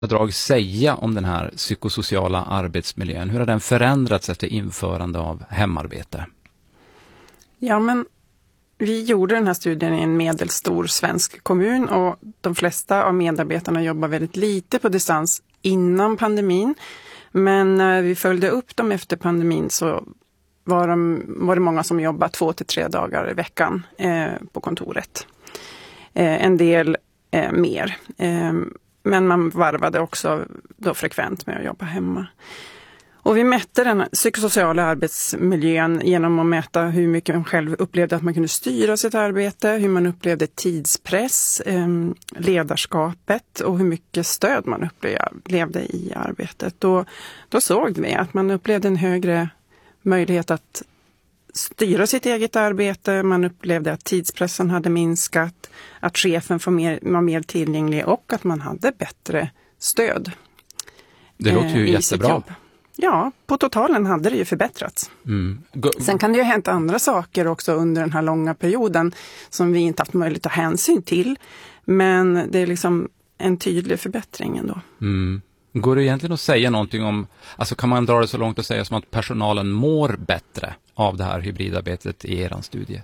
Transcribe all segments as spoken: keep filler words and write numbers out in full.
drag säga om den här psykosociala arbetsmiljön? Hur har den förändrats efter införande av hemarbete? Ja, men vi gjorde den här studien i en medelstor svensk kommun och de flesta av medarbetarna jobbar väldigt lite på distans innan pandemin. Men när vi följde upp dem efter pandemin så var, de, var det många som jobbade två till tre dagar i veckan eh, på kontoret. Eh, en del eh, mer. Eh, men man varvade också då frekvent med att jobba hemma. Och vi mätte den psykosociala arbetsmiljön genom att mäta hur mycket man själv upplevde att man kunde styra sitt arbete, hur man upplevde tidspress, eh, ledarskapet och hur mycket stöd man upplevde i arbetet. Och då såg vi att man upplevde en högre möjlighet att styra sitt eget arbete, man upplevde att tidspressen hade minskat, att chefen var mer, var mer tillgänglig och att man hade bättre stöd. Det låter ju eh, jättebra. Ja, på totalen hade det ju förbättrats. Mm. Go- Sen kan det ju ha hänt andra saker också under den här långa perioden som vi inte haft möjlighet att ta hänsyn till. Men det är liksom en tydlig förbättring ändå. Mm. Går det egentligen att säga någonting om, alltså kan man dra det så långt att säga som att personalen mår bättre av det här hybridarbetet i er studie?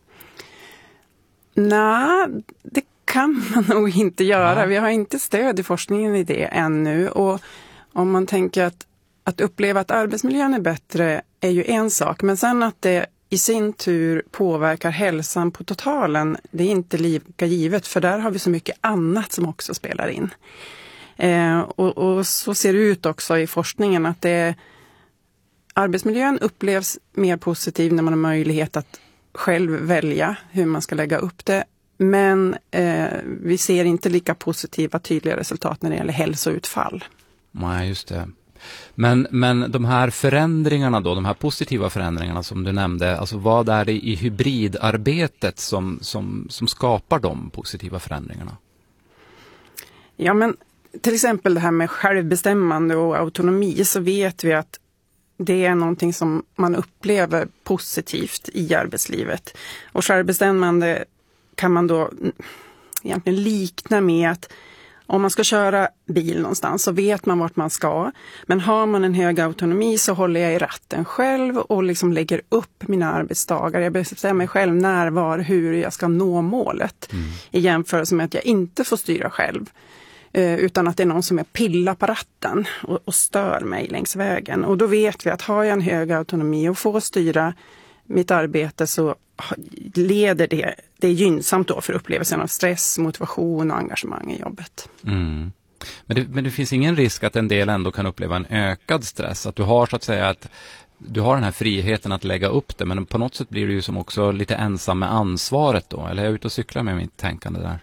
Nej, det kan man nog inte göra. Ja. Vi har inte stöd i forskningen i det ännu. Och om man tänker att, att uppleva att arbetsmiljön är bättre är ju en sak. Men sen att det i sin tur påverkar hälsan på totalen, det är inte lika givet. För där har vi så mycket annat som också spelar in. Eh, och, och så ser det ut också i forskningen att det, arbetsmiljön upplevs mer positiv när man har möjlighet att själv välja hur man ska lägga upp det. Men eh, vi ser inte lika positiva tydliga resultat när det gäller hälsoutfall. Nej, just det. Men, men de här förändringarna då, de här positiva förändringarna som du nämnde, alltså vad är det i hybridarbetet som, som, som skapar de positiva förändringarna? Ja, men till exempel det här med självbestämmande och autonomi, så vet vi att det är någonting som man upplever positivt i arbetslivet. Och självbestämmande kan man då egentligen likna med att om man ska köra bil någonstans så vet man vart man ska. Men har man en hög autonomi så håller jag i ratten själv och liksom lägger upp mina arbetsdagar. Jag bestämmer mig själv när, var, hur jag ska nå målet. Mm. I jämförelse med att jag inte får styra själv. Utan att det är någon som är pilla på ratten och, och stör mig längs vägen. Och då vet vi att har jag en hög autonomi och får styra mitt arbete så leder det, det är gynnsamt då för upplevelsen av stress, motivation och engagemang i jobbet. Mm. Men, det, men det finns ingen risk att en del ändå kan uppleva en ökad stress? Att du har så att säga att du har den här friheten att lägga upp det, men på något sätt blir du ju som också lite ensam med ansvaret då? Eller är jag ute och cyklar med mitt tänkande där?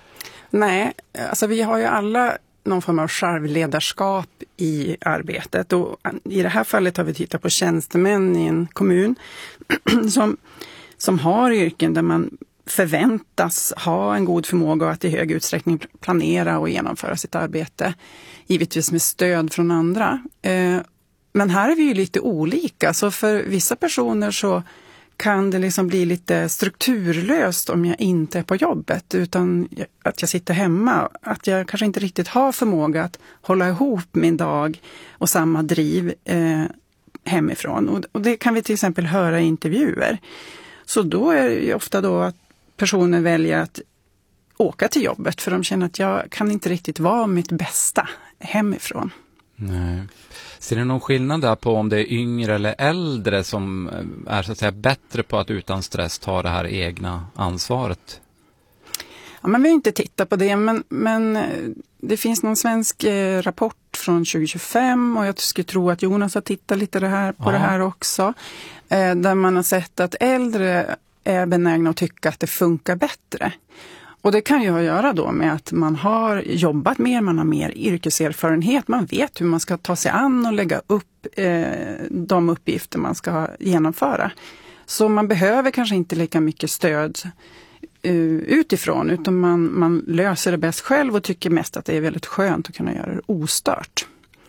Nej, alltså vi har ju alla någon form av självledarskap i arbetet, och i det här fallet har vi tittat på tjänstemän i en kommun som, som har yrken där man förväntas ha en god förmåga att i hög utsträckning planera och genomföra sitt arbete, givetvis med stöd från andra. Men här är vi ju lite olika, så för vissa personer så kan det liksom bli lite strukturlöst om jag inte är på jobbet, utan att jag sitter hemma. Att jag kanske inte riktigt har förmåga att hålla ihop min dag och samma driv eh, hemifrån. Och, och det kan vi till exempel höra i intervjuer. Så då är det ju ofta då att personer väljer att åka till jobbet för de känner att jag kan inte riktigt vara mitt bästa hemifrån. Nej. Ser du någon skillnad där på om det är yngre eller äldre som är så att säga bättre på att utan stress ta det här egna ansvaret? Ja, men vi har inte tittat på det, men, men det finns någon svensk eh, rapport från tjugo tjugofem och jag skulle tro att Jonas har tittat lite det här, på ja. det här också. Eh, där man har sett att äldre är benägna att tycka att det funkar bättre. Och det kan ju ha att göra då med att man har jobbat mer, man har mer yrkeserfarenhet, man vet hur man ska ta sig an och lägga upp eh, de uppgifter man ska genomföra. Så man behöver kanske inte lika mycket stöd uh, utifrån, utan man, man löser det bäst själv och tycker mest att det är väldigt skönt att kunna göra det ostört.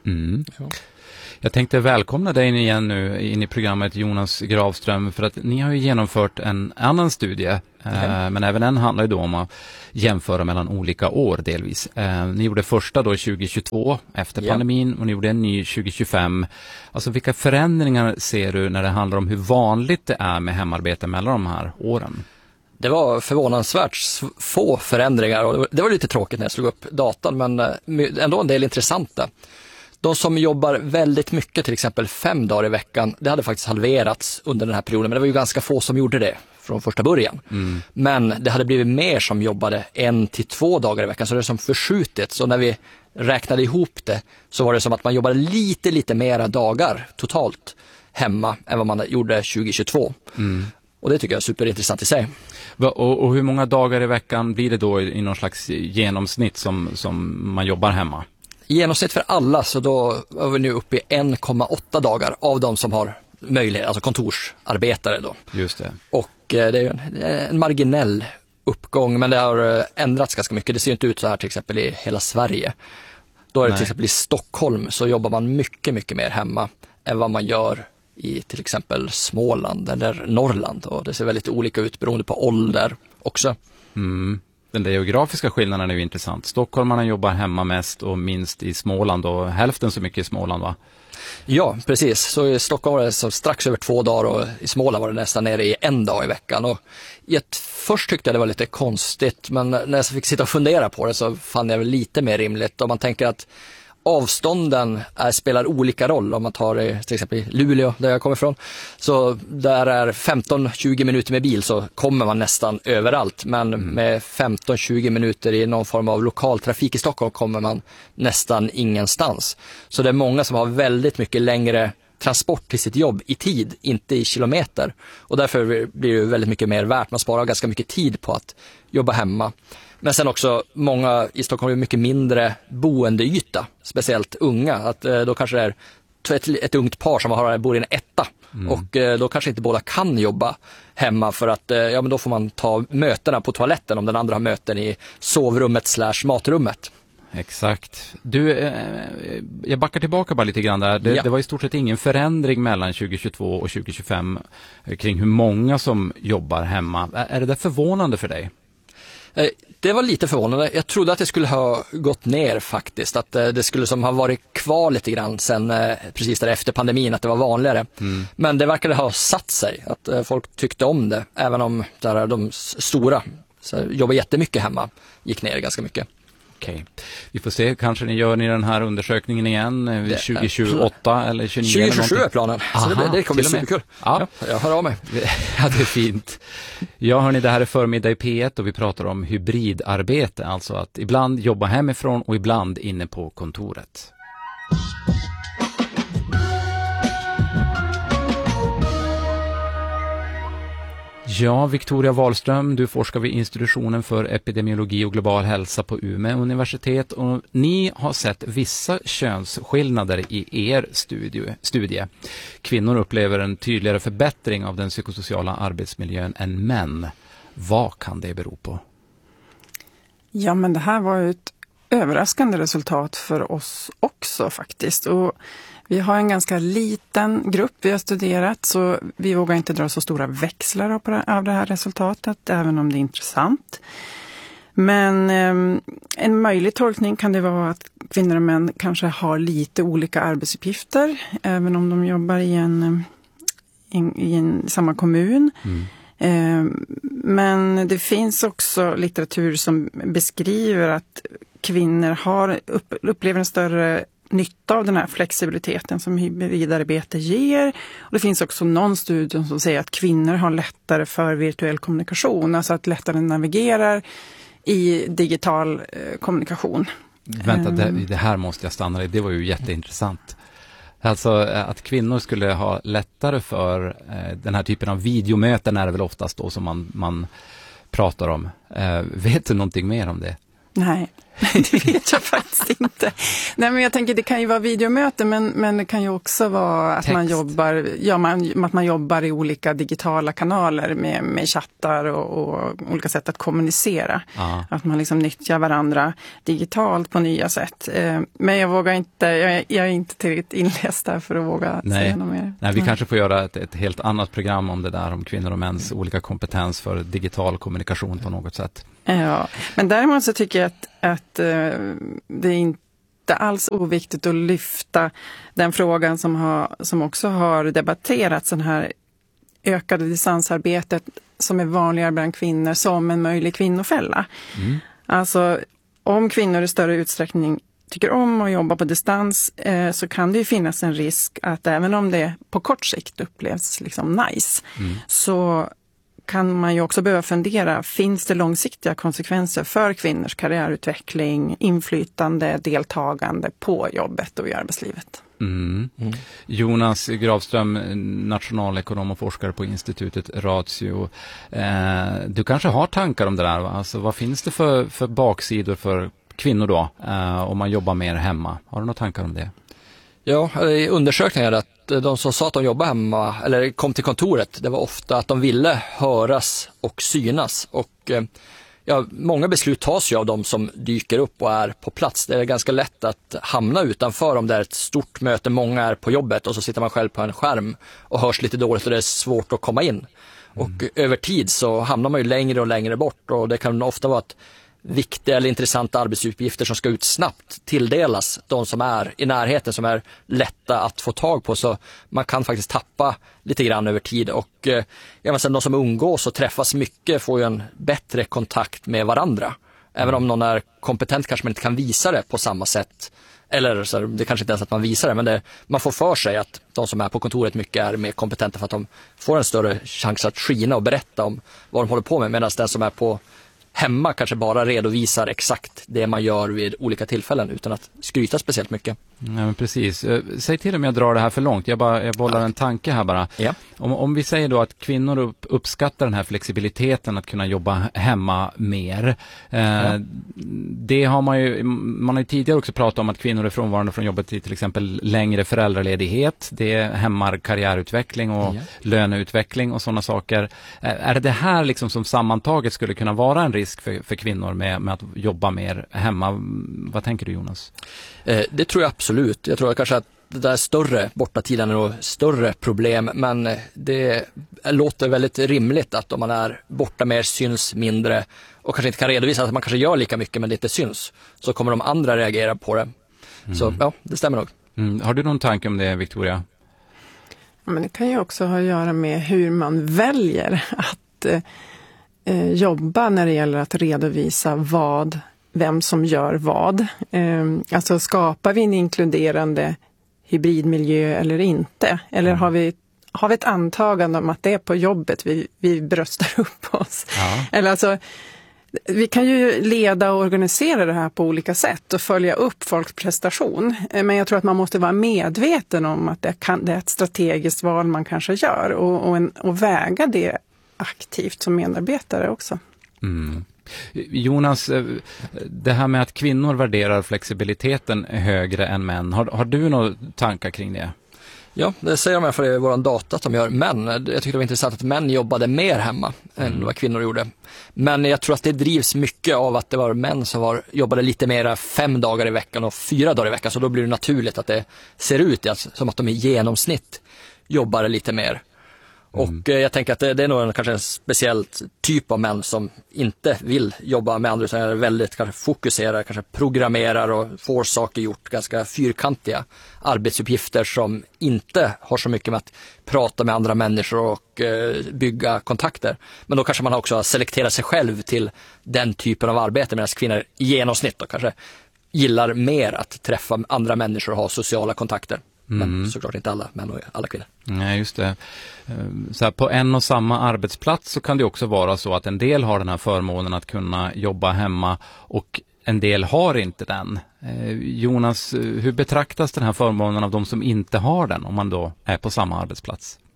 Mm. Ja. Jag tänkte välkomna dig igen nu in i programmet, Jonas Gravström, för att ni har ju genomfört en annan studie, mm. eh, men även den handlar ju då om att jämföra mellan olika år delvis. Eh, ni gjorde första då tjugo tjugotvå efter yeah. pandemin och ni gjorde en ny tjugo tjugofem. Alltså vilka förändringar ser du när det handlar om hur vanligt det är med hemarbete mellan de här åren? Det var förvånansvärt få förändringar och det var lite tråkigt när jag slog upp datan, men ändå en del intressanta. De som jobbar väldigt mycket, till exempel fem dagar i veckan, det hade faktiskt halverats under den här perioden. Men det var ju ganska få som gjorde det från första början. Mm. Men det hade blivit mer som jobbade en till två dagar i veckan. Så det är som förskjutet. Så när vi räknade ihop det så var det som att man jobbade lite, lite mera dagar totalt hemma än vad man gjorde tjugo tjugotvå. Mm. Och det tycker jag är superintressant i sig. Och, och hur många dagar i veckan blir det då i, i någon slags genomsnitt som, som man jobbar hemma? I genomsnitt för alla så då är vi nu uppe i en komma åtta dagar av de som har möjlighet, alltså kontorsarbetare då. Just det. Och eh, det är en, en marginell uppgång, men det har ändrats ganska mycket. Det ser inte ut så här till exempel i hela Sverige. Då är det Nej. till exempel i Stockholm så jobbar man mycket, mycket mer hemma än vad man gör i till exempel Småland eller Norrland. Och det ser väldigt olika ut beroende på ålder också. Mm. Den där geografiska skillnaden är ju intressant. Stockholmarna jobbar hemma mest och minst i Småland och hälften så mycket i Småland, va? Ja, precis. Så i Stockholm var det så strax över två dagar och i Småland var det nästan nere i en dag i veckan. Och ett, först tyckte jag det var lite konstigt, men när jag fick sitta och fundera på det så fann jag väl lite mer rimligt. Om man tänker att avstånden är, spelar olika roll. Om man tar till exempel Luleå där jag kommer ifrån, så där är femton till tjugo minuter med bil så kommer man nästan överallt, men mm. med femton till tjugo minuter i någon form av lokaltrafik i Stockholm kommer man nästan ingenstans. Så det är många som har väldigt mycket längre transport till sitt jobb i tid, inte i kilometer, och därför blir det väldigt mycket mer värt. Man sparar ganska mycket tid på att jobba hemma. Men sen också, många i Stockholm har mycket mindre boendeyta, speciellt unga. Att, eh, då kanske det är ett, ett ungt par som har, bor i en etta. Mm. Och eh, då kanske inte båda kan jobba hemma för att eh, ja, men då får man ta mötena på toaletten om den andra har möten i sovrummet slash matrummet. Exakt. Du, eh, jag backar tillbaka bara lite grann där. Det, ja. det var i stort sett ingen förändring mellan tjugo tjugotvå och tjugo tjugofem kring hur många som jobbar hemma. Är, är det där förvånande för dig? Det var lite förvånande. Jag trodde att det skulle ha gått ner faktiskt. Att det skulle som ha varit kvar lite grann sen precis där efter pandemin, att det var vanligare. Mm. Men det verkade ha satt sig. Att folk tyckte om det. Även om där de stora så jobbar jättemycket hemma gick ner ganska mycket. Okej. Vi får se, kanske ni gör ni den här undersökningen igen tjugo tjugoåtta eller tjugonio tjugo tjugosju är planen. Aha, så det, det kommer bli superkul. Ja. Ja, jag hör av mig. Ja, det är fint. Ja, hörni, det här är Förmiddag i P ett och vi pratar om hybridarbete. Alltså att ibland jobba hemifrån och ibland inne på kontoret. Ja, Victoria Wahlström, du forskar vid institutionen för epidemiologi och global hälsa på Umeå universitet och ni har sett vissa könsskillnader i er studie. studie. Kvinnor upplever en tydligare förbättring av den psykosociala arbetsmiljön än män. Vad kan det bero på? Ja, men det här var ju ett överraskande resultat för oss också faktiskt. Och vi har en ganska liten grupp vi har studerat, så vi vågar inte dra så stora växlar av det här resultatet, även om det är intressant. Men eh, en möjlig tolkning kan det vara att kvinnor och män kanske har lite olika arbetsuppgifter, även om de jobbar i en, in, i en samma kommun. Mm. Eh, men det finns också litteratur som beskriver att kvinnor har upp, upplever en större nytta av den här flexibiliteten som hybridarbete ger. Och det finns också någon studie som säger att kvinnor har lättare för virtuell kommunikation, alltså att lättare navigerar i digital eh, kommunikation. Vänta, det, det här måste jag stanna i. Det var ju jätteintressant. Alltså att kvinnor skulle ha lättare för eh, den här typen av videomöten är det väl oftast då som man, man pratar om. Eh, vet du någonting mer om det? Nej. Det vet jag faktiskt inte. Nej, men jag tänker det kan ju vara videomöte, men, men det kan ju också vara att Text. man jobbar, ja, man, att man jobbar i olika digitala kanaler med, med chattar och, och olika sätt att kommunicera. Ja. Att man liksom nyttjar varandra digitalt på nya sätt. Men jag vågar inte, jag är, jag är inte tillräckligt inläst där för att våga Nej. säga något mer. Nej, vi Nej. kanske får göra ett, ett helt annat program om det där, om kvinnor och mäns olika kompetens för digital kommunikation på något sätt. Ja, men däremot så tycker jag att, att uh, det är inte alls oviktigt att lyfta den frågan som, har, som också har debatterats, den här ökade distansarbetet som är vanligare bland kvinnor som en möjlig kvinnofälla. Mm. Alltså om kvinnor i större utsträckning tycker om att jobba på distans eh, så kan det ju finnas en risk att även om det på kort sikt upplevs liksom nice, mm. så kan man ju också behöva fundera, finns det långsiktiga konsekvenser för kvinnors karriärutveckling, inflytande, deltagande på jobbet och i arbetslivet? Mm. Mm. Jonas Gravström, nationalekonom och forskare på institutet Ratio. Eh, du kanske har tankar om det där, va? Alltså, vad finns det för, för baksidor för kvinnor då, eh, om man jobbar mer hemma? Har du några tankar om det? Ja, i undersökningar att de som sa att de jobbar hemma eller kom till kontoret, det var ofta att de ville höras och synas. Och ja, många beslut tas ju av de som dyker upp och är på plats. Det är ganska lätt att hamna utanför om det är ett stort möte, många är på jobbet och så sitter man själv på en skärm och hörs lite dåligt och det är svårt att komma in. Och mm. över tid så hamnar man ju längre och längre bort, och det kan ofta vara att viktiga eller intressanta arbetsuppgifter som ska ut snabbt tilldelas de som är i närheten, som är lätta att få tag på, så man kan faktiskt tappa lite grann över tid. Och eh, jag menar, de som umgås och träffas mycket får ju en bättre kontakt med varandra. Även om någon är kompetent kanske man inte kan visa det på samma sätt, eller så, det kanske inte ens att man visar det, men det, man får för sig att de som är på kontoret mycket är mer kompetenta för att de får en större chans att skina och berätta om vad de håller på med, medan den som är på hemma kanske bara redovisar exakt det man gör vid olika tillfällen utan att skryta speciellt mycket. Ja, men precis. Säg till om jag drar det här för långt. Jag, bara, jag bollar en tanke här bara. Ja. Om, om vi säger då att kvinnor upp, uppskattar den här flexibiliteten att kunna jobba hemma mer. Eh, ja. Det har man ju, man har ju tidigare också pratat om att kvinnor är frånvarande från jobbet i till exempel längre föräldraledighet. Det hämmar karriärutveckling och ja. löneutveckling och sådana saker. Eh, är det det här liksom som sammantaget skulle kunna vara en risk för, för kvinnor med, med att jobba mer hemma? Vad tänker du, Jonas? Eh, det tror jag absolut. Jag tror kanske att det där större bortatiden är nog större problem, men det låter väldigt rimligt att om man är borta mer, syns mindre och kanske inte kan redovisa att man kanske gör lika mycket men det inte syns, så kommer de andra reagera på det. Mm. Så ja, det stämmer nog. Mm. Har du någon tanke om det, Victoria? Ja, men det kan ju också ha att göra med hur man väljer att eh, jobba när det gäller att redovisa vad, vem som gör vad. Eh, alltså skapar vi en inkluderande hybridmiljö eller inte? Eller har vi, har vi ett antagande om att det är på jobbet vi, vi bröstar upp oss? Ja. Eller alltså, vi kan ju leda och organisera det här på olika sätt och följa upp folks prestation. Men jag tror att man måste vara medveten om att det, kan, det är ett strategiskt val man kanske gör och, och, en, och väga det aktivt som medarbetare också. Mm. Jonas, det här med att kvinnor värderar flexibiliteten högre än män, har, har du några tankar kring det? Ja, det säger de för i vår data att de gör, men jag tyckte det var intressant att män jobbade mer hemma mm. än vad kvinnor gjorde. Men jag tror att det drivs mycket av att det var män som var, jobbade lite mer fem dagar i veckan och fyra dagar i veckan, så då blir det naturligt att det ser ut alltså, som att de i genomsnitt jobbar lite mer. Och mm. jag tänker att det, det är nog en, kanske en speciell typ av män som inte vill jobba med andra, utan är väldigt kanske fokuserar, kanske programmerar och får saker gjort, ganska fyrkantiga arbetsuppgifter som inte har så mycket med att prata med andra människor och eh, bygga kontakter. Men då kanske man också selekterar sig själv till den typen av arbete, medan kvinnor i genomsnitt då kanske gillar mer att träffa andra människor och ha sociala kontakter. Men mm. såklart inte alla män och alla kvinnor. Nej, just det. Så här, på en och samma arbetsplats så kan det också vara så att en del har den här förmånen att kunna jobba hemma och en del har inte den. Jonas, hur betraktas den här förmånen av de som inte har den om man då är på samma arbetsplats?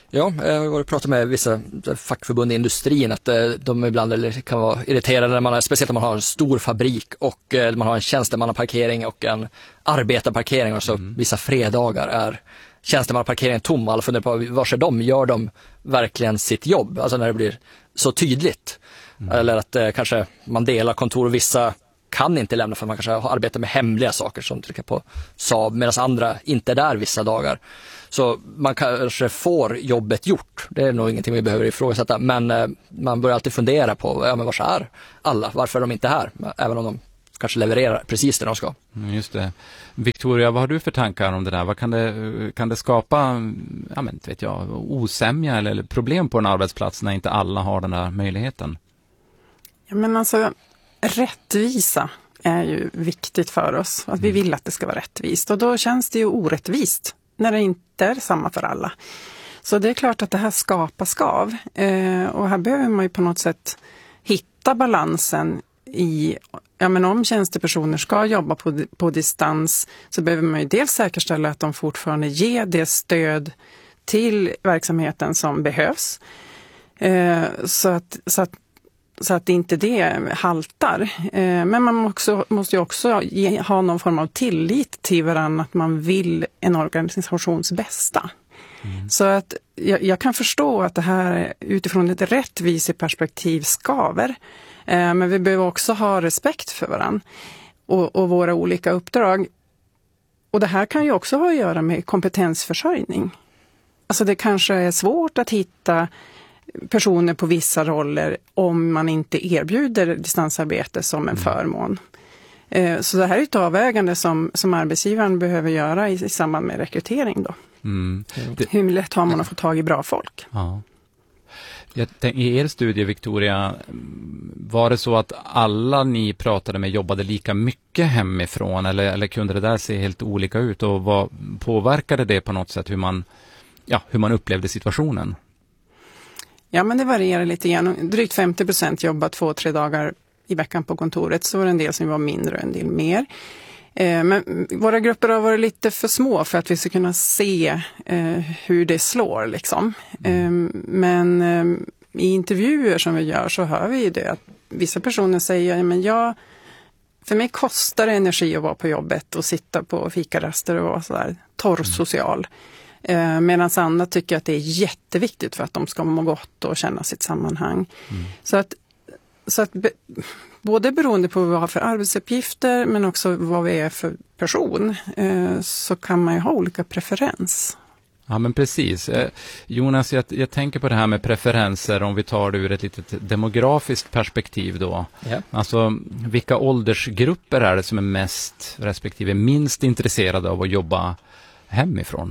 Ja, jag har varit pratat med vissa fackförbund i industrin att de ibland kan vara irriterade när man är, speciellt om man har en stor fabrik och man har en tjänstemannaparkering och en arbetarparkering och så mm. vissa fredagar är tjänstemannaparkeringen tom och alla funderar på var är de, gör de verkligen sitt jobb? Alltså när det blir så tydligt. Mm. Eller att eh, kanske man delar kontor och vissa kan inte lämna för man kanske arbetar med hemliga saker som till exempel på Saab medan andra inte är där vissa dagar. Så man kanske får jobbet gjort. Det är nog ingenting vi behöver ifrågasätta. Men eh, man börjar alltid fundera på ja, men var är alla? Varför är de inte här? Även om de kanske levererar precis det de ska. Just det. Victoria, vad har du för tankar om det där? Vad kan det, kan det skapa ja, men, vet jag, osämja eller problem på en arbetsplats när inte alla har den där möjligheten? Ja, men alltså rättvisa är ju viktigt för oss. Att vi vill att det ska vara rättvist. Och då känns det ju orättvist när det inte är samma för alla. Så det är klart att det här skapar skav. Eh, och här behöver man ju på något sätt hitta balansen i, ja men om tjänstepersoner ska jobba på, på distans så behöver man ju dels säkerställa att de fortfarande ger det stöd till verksamheten som behövs. Eh, så att, så att Så att inte det haltar. Eh, men man också, måste ju också ge, ha någon form av tillit till varandra att man vill en organisations bästa. Mm. Så att jag, jag kan förstå att det här utifrån ett rättviseperspektiv skaver. Eh, men vi behöver också ha respekt för varandra och, och våra olika uppdrag. Och det här kan ju också ha att göra med kompetensförsörjning. Alltså det kanske är svårt att hitta personer på vissa roller om man inte erbjuder distansarbete som en förmån. Så det här är ett avvägande som, som arbetsgivaren behöver göra i, i samband med rekrytering då. Mm. Det... Hur lätt har man att få tag i bra folk? Ja. Jag tänk, i er studie, Victoria, var det så att alla ni pratade med jobbade lika mycket hemifrån eller, eller kunde det där se helt olika ut och vad påverkade det på något sätt hur man, ja, hur man upplevde situationen? Ja, men det varierar lite grann. Drygt femtio procent jobbar två, tre dagar i veckan på kontoret. Så var det en del som var mindre och en del mer. Eh, men våra grupper har varit lite för små för att vi ska kunna se eh, hur det slår. Liksom. Eh, men eh, i intervjuer som vi gör så hör vi ju det. Att vissa personer säger men jag, för mig kostar det energi att vara på jobbet och sitta på fikaraster och vara sådär torrsocial. Eh, Medan andra tycker att det är jätteviktigt för att de ska må gott och känna sitt sammanhang. Mm. Så att, så att be, både beroende på vad vi har för arbetsuppgifter men också vad vi är för person eh, så kan man ju ha olika preferens. Ja men precis. Eh, Jonas, jag, jag tänker på det här med preferenser om vi tar det ur ett litet demografiskt perspektiv då. Ja. Alltså vilka åldersgrupper är det som är mest respektive minst intresserade av att jobba hemifrån?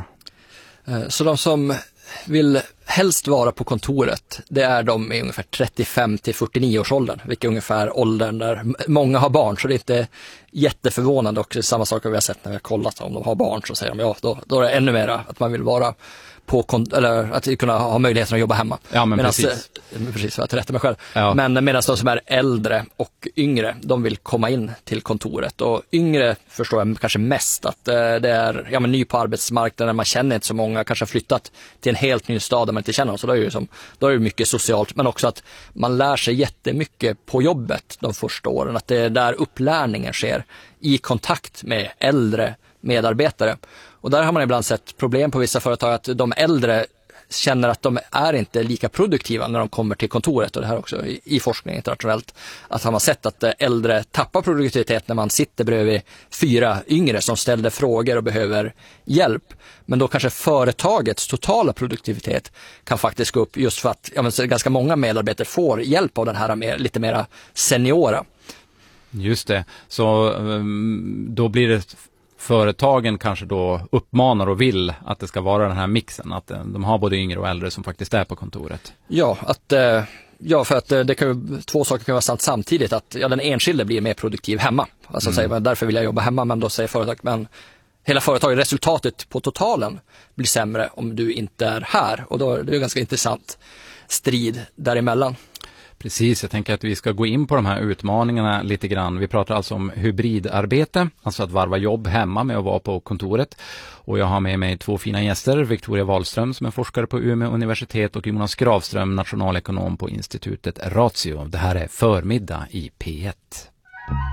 Så de som vill helst vara på kontoret, det är de i ungefär trettiofem till fyrtionio års åldern, vilket är ungefär åldern där många har barn, så det är inte jätteförvånande och samma sak vi har sett när vi har kollat om de har barn så säger de ja, då, då är det ännu mer att man vill vara på kont- eller att kunna ha möjligheten att jobba hemma. Ja, men Medans, precis. Precis, för att rätta mig själv. Ja. Men medan de som är äldre och yngre, de vill komma in till kontoret. Och yngre förstår jag kanske mest att eh, det är ja, men ny på arbetsmarknaden, man känner inte så många, kanske har flyttat till en helt ny stad där man inte känner någon. Så då är det ju som, då är det mycket socialt, men också att man lär sig jättemycket på jobbet de första åren. Att det är där upplärningen sker i kontakt med äldre medarbetare. Och där har man ibland sett problem på vissa företag att de äldre känner att de är inte lika produktiva när de kommer till kontoret. Och det här också i, i forskning internationellt. Att har man sett att äldre tappar produktivitet när man sitter bredvid fyra yngre som ställer frågor och behöver hjälp. Men då kanske företagets totala produktivitet kan faktiskt gå upp just för att ja, men, ganska många medarbetare får hjälp av den här mer, lite mera seniora. Just det. Så då blir det företagen kanske då uppmanar och vill att det ska vara den här mixen, att de har både yngre och äldre som faktiskt är på kontoret. Ja, att, ja för att det kan ju, två saker kan vara sant samtidigt, att ja, den enskilde blir mer produktiv hemma. Alltså mm. säger man, därför vill jag jobba hemma, men då säger företaget, men hela företaget, resultatet på totalen blir sämre om du inte är här. Och då är det ju ganska intressant strid däremellan. Precis, jag tänker att vi ska gå in på de här utmaningarna lite grann. Vi pratar alltså om hybridarbete, alltså att varva jobb hemma med att vara på kontoret. Och jag har med mig två fina gäster, Victoria Wahlström som är forskare på Umeå universitet och Jonas Gravström, nationalekonom på institutet Ratio. Det här är Förmiddag i P ett.